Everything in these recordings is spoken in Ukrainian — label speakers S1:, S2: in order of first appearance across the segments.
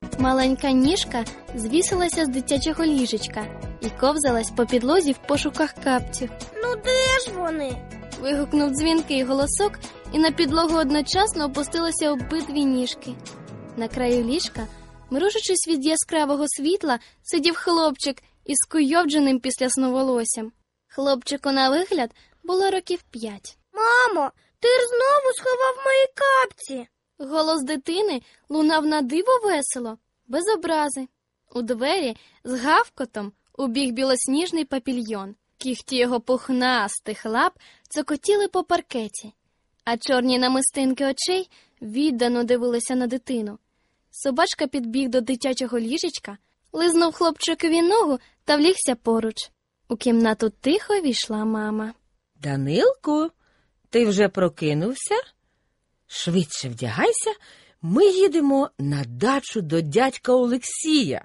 S1: Маленька ніжка звісилася з дитячого ліжечка і ковзалась по підлозі в пошуках капців.
S2: Ну де ж вони?
S1: Вигукнув дзвінкий голосок, і на підлогу одночасно опустилися обидві ніжки. На краю ліжка, мружачись від яскравого світла, сидів хлопчик із скуйовдженим після сну волоссям. Хлопчику на вигляд було років 5.
S2: Мамо, Тир знову сховав мої капці.
S1: Голос дитини лунав на диво весело, без образи. У двері з гавкотом убіг білосніжний папільйон. Кігті його пухнастих лап цокотіли по паркеті, а чорні намистинки очей віддано дивилися на дитину. Собачка підбіг до дитячого ліжечка, лизнув хлопчикові ногу та влігся поруч. У кімнату тихо війшла мама.
S3: Данилку, ти вже прокинувся? Швидше вдягайся, ми їдемо на дачу до дядька Олексія.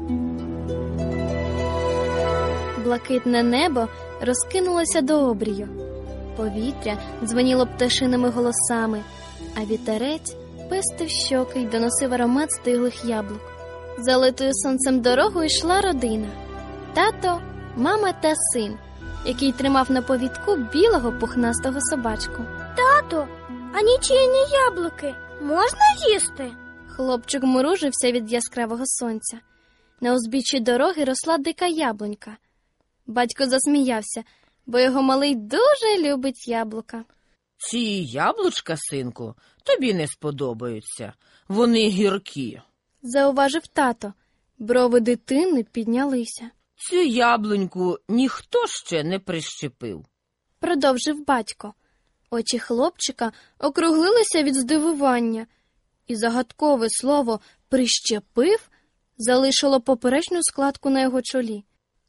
S1: Блакитне небо розкинулося до обрію. Повітря дзвоніло пташиними голосами, а вітерець пестив щоки й доносив аромат стиглих яблук. Залитою сонцем дорогою йшла родина. Тато, мама та син, який тримав на повідку білого пухнастого собачку.
S2: Тато, а нічийні яблуки можна їсти?
S1: Хлопчик мружився від яскравого сонця. На узбіччі дороги росла дика яблунька. Батько засміявся, бо його малий дуже любить яблука.
S3: Ці яблучка, синку, тобі не сподобаються. Вони гіркі.
S1: Зауважив тато. Брови дитини піднялися.
S3: Цю яблуньку ніхто ще не прищепив.
S1: Продовжив батько. Очі хлопчика округлилися від здивування, і загадкове слово «прищепив» залишило поперечну складку на його чолі.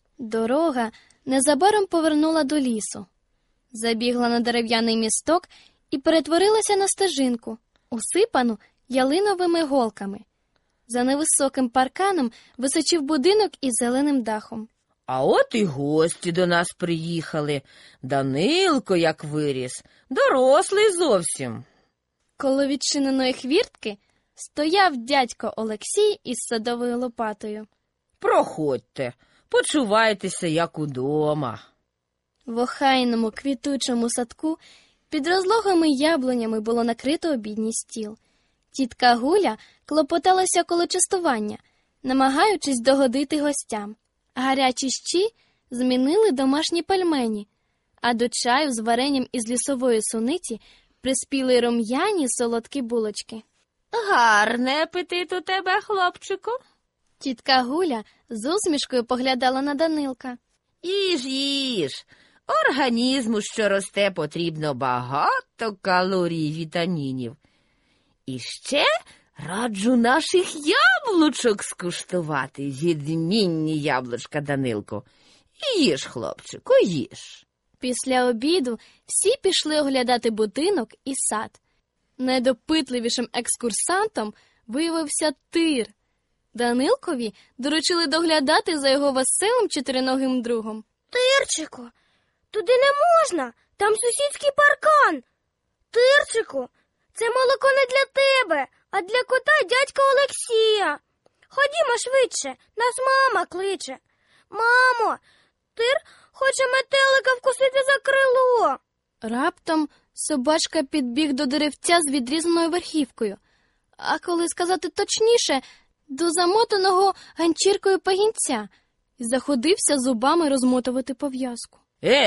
S1: Дорога незабаром повернула до лісу, забігла на дерев'яний місток і перетворилася на стежинку, усипану ялиновими голками. За невисоким парканом височив будинок із зеленим дахом.
S3: А от і гості до нас приїхали. Данилко, як виріс, дорослий зовсім.
S1: Коло відчиненої хвіртки стояв дядько Олексій із садовою лопатою.
S3: Проходьте, почувайтеся, як удома.
S1: В охайному квітучому садку під розлогими яблунями було накрито обідній стіл. Тітка Гуля клопоталася коло частування, намагаючись догодити гостям. Гарячі щі змінили домашні пельмені, а до чаю з варенням із лісової суниці приспіли рум'яні солодкі булочки.
S3: Гарний апетит у тебе, хлопчику.
S1: Тітка Гуля з усмішкою поглядала на Данилка.
S3: Їж, їж. Організму, що росте, потрібно багато калорій і вітамінів. І ще раджу наших яблучок скуштувати, відмінні яблучка, Данилко. Їж, хлопчику, їж.
S1: Після обіду всі пішли оглядати будинок і сад. Найдопитливішим екскурсантом виявився Тир. Данилкові доручили доглядати за його веселим чотириногим другом.
S2: Тирчику, туди не можна, там сусідський паркан. Тирчику, це молоко не для тебе, а для кота дядька Олексія. Ходімо швидше, нас мама кличе. Мамо, Тир хоче метелика вкусити за крило.
S1: Раптом собачка підбіг до деревця з відрізаною верхівкою, а коли сказати точніше, до замотаного ганчіркою пагінця, і заходився зубами розмотувати пов'язку.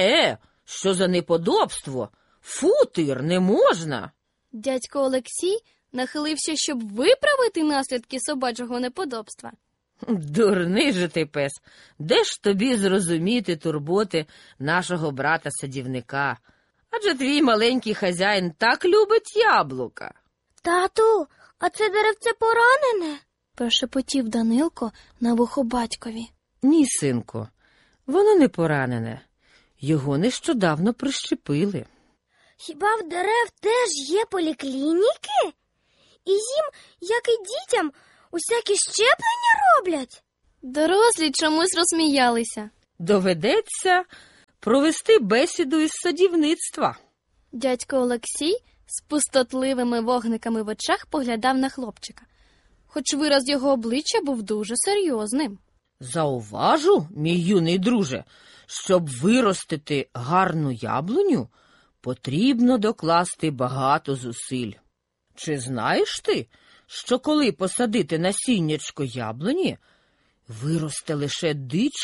S3: Що за неподобство? Фу, Тир, не можна.
S1: Дядько Олексій нахилився, щоб виправити наслідки собачого неподобства.
S3: Дурний же ти, пес. Де ж тобі зрозуміти турботи нашого брата-садівника? Адже твій маленький хазяїн так любить яблука.
S2: Тату, а це деревце поранене?
S1: Прошепотів Данилко на вухо батькові.
S3: Ні, синку, воно не поранене. Його нещодавно прищепили.
S2: Хіба в дерев теж є поліклініки? І їм, як і дітям, усякі щеплення роблять?
S1: Дорослі чомусь розсміялися.
S3: Доведеться провести бесіду із садівництва.
S1: Дядько Олексій з пустотливими вогниками в очах поглядав на хлопчика. хоч вираз його обличчя був дуже серйозним.
S3: Зауважу, мій юний друже, щоб виростити гарну яблуню, потрібно докласти багато зусиль. Чи знаєш ти, що коли посадити насіннячко яблуні, виросте лише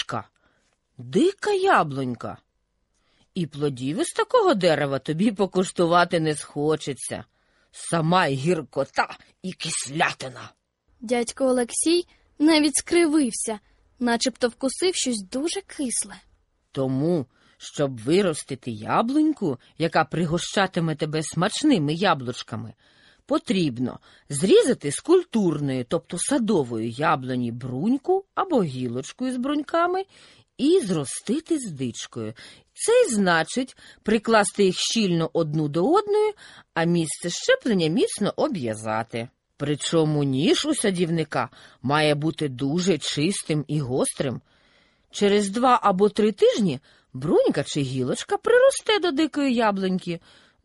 S3: дика яблунька? І плодів із такого дерева тобі покуштувати не схочеться. Сама й гіркота і кислятина.
S1: Дядько Олексій навіть скривився, начебто вкусив щось дуже кисле.
S3: Тому, щоб виростити яблуньку, яка пригощатиме тебе смачними яблучками, потрібно зрізати з культурної, тобто садової яблуні бруньку або гілочку із бруньками і зростити з дичкою. Це й значить прикласти їх щільно одну до одної, а місце щеплення міцно обв'язати. Причому ніж у садівника має бути дуже чистим і гострим. Через 2 або 3 тижні брунька чи гілочка приросте до дикої яблуньки,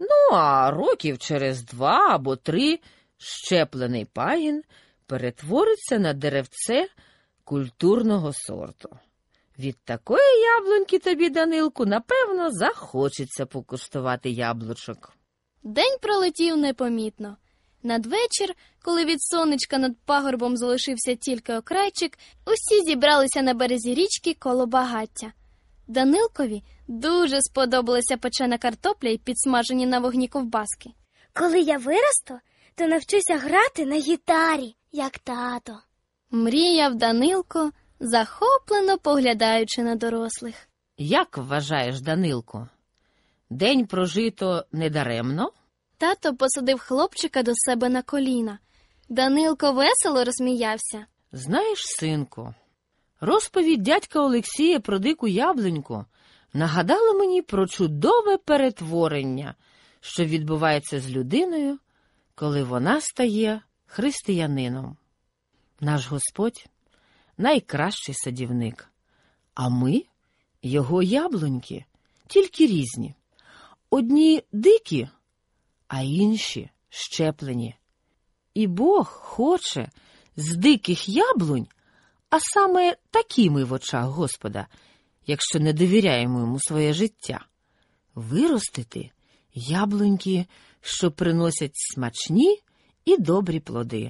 S3: а років через 2 або 3 щеплений пагін перетвориться на деревце культурного сорту. Від такої яблуньки тобі, Данилку, напевно, захочеться покуштувати яблучок.
S1: День пролетів непомітно. Надвечір, коли від сонечка над пагорбом залишився тільки окрайчик, усі зібралися на березі річки коло багаття. Данилкові дуже сподобалася печена картопля і підсмажені на вогні ковбаски.
S2: Коли я виросту, то навчуся грати на гітарі, як тато.
S1: Мріяв Данилко, захоплено поглядаючи на дорослих.
S3: Як вважаєш, Данилко, день прожито недаремно?
S1: Тато посадив хлопчика до себе на коліна. Данилко весело розсміявся.
S3: Знаєш, синку, розповідь дядька Олексія про дику яблуньку нагадала мені про чудове перетворення, що відбувається з людиною, коли вона стає християнином. Наш Господь – найкращий садівник, а ми – його яблуньки, тільки різні. Одні дикі, а інші щеплені. І Бог хоче з диких яблунь, а саме такі ми в очах Господа, якщо не довіряємо йому своє життя, виростити яблуньки, що приносять смачні і добрі плоди.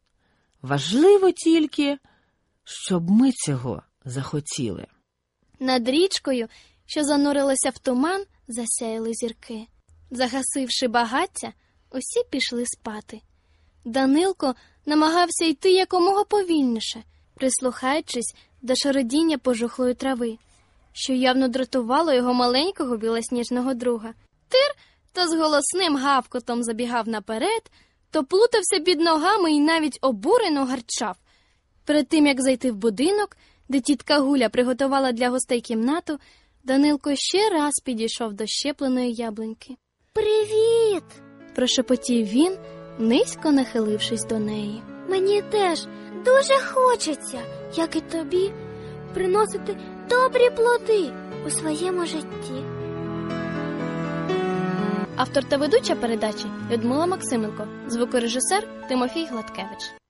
S3: Важливо тільки, щоб ми цього захотіли.
S1: Над річкою, що занурилася в туман, засяяли зірки. Загасивши багаття, усі пішли спати. Данилко намагався йти якомога повільніше, прислухаючись до шародіння пожухлої трави, що явно дратувало його маленького білосніжного друга. Тир то з голосним гавкотом забігав наперед, то плутався під ногами і навіть обурено гарчав. Перед тим, як зайти в будинок, де тітка Гуля приготувала для гостей кімнату, Данилко ще раз підійшов до щепленої яблуньки.
S2: «Привіт!»
S1: – прошепотів він, низько нахилившись до неї.
S2: Мені теж дуже хочеться, як і тобі, приносити добрі плоди у своєму житті.
S1: Автор та ведуча передачі Людмила Максименко, звукорежисер Тимофій Гладкевич.